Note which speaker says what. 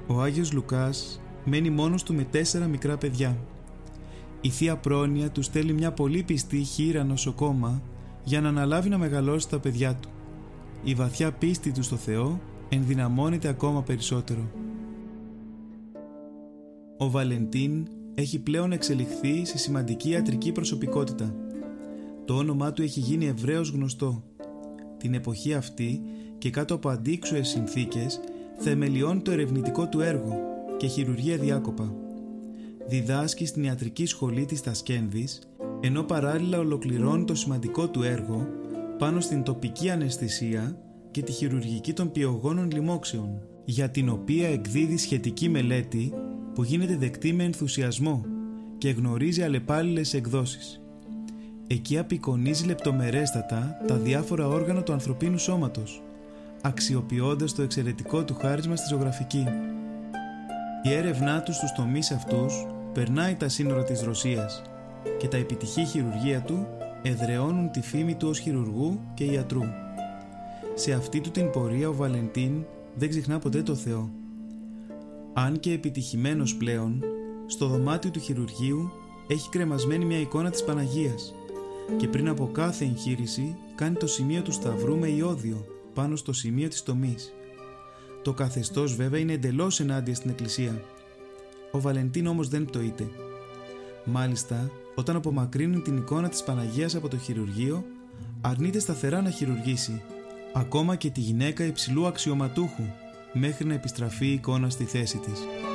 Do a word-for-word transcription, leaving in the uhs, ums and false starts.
Speaker 1: Ο Άγιος Λουκάς μένει μόνος του με τέσσερα μικρά παιδιά. Η Θεία Πρόνοια του στέλνει μια πολύ πιστή χήρα νοσοκόμα για να αναλάβει να μεγαλώσει τα παιδιά του. Η βαθιά πίστη του στο Θεό ενδυναμώνεται ακόμα περισσότερο. Ο Βαλεντίν έχει πλέον εξελιχθεί σε σημαντική ιατρική προσωπικότητα. Το όνομά του έχει γίνει ευρέως γνωστό. Την εποχή αυτή και κάτω από αντίξωες συνθήκες θεμελιώνει το ερευνητικό του έργο και χειρουργεί αδιάκοπα. Διδάσκει στην ιατρική σχολή της Τασκένδης, ενώ παράλληλα ολοκληρώνει το σημαντικό του έργο πάνω στην τοπική αναισθησία και τη χειρουργική των πιογόνων λοιμόξεων, για την οποία εκδίδει σχετική μελέτη που γίνεται δεκτή με ενθουσιασμό και γνωρίζει αλλεπάλληλες εκδόσεις. Εκεί απεικονίζει λεπτομερέστατα τα διάφορα όργανα του ανθρωπίνου σώματος, αξιοποιώντας το εξαιρετικό του χάρισμα στη ζωγραφική. Η έρευνά του στους τομείς αυτούς περνάει τα σύνορα της Ρωσίας και τα επιτυχή χειρουργία του εδραιώνουν τη φήμη του ως χειρουργού και ιατρού. Σε αυτή του την πορεία ο Βαλεντίν δεν ξεχνά ποτέ το Θεό. Αν και επιτυχημένος πλέον, στο δωμάτιο του χειρουργείου έχει κρεμασμένη μια εικόνα της Παναγίας και πριν από κάθε εγχείρηση κάνει το σημείο του σταυρού με ιώδιο πάνω στο σημείο της τομής. Το καθεστώς βέβαια είναι εντελώς ενάντια στην Εκκλησία. Ο Βαλεντίν όμως δεν πτωείται. Μάλιστα, όταν απομακρύνουν την εικόνα της Παναγίας από το χειρουργείο, αρνείται σταθερά να χειρουργήσει, ακόμα και τη γυναίκα υψηλού αξιωματούχου, μέχρι να επιστραφεί η εικόνα στη θέση της.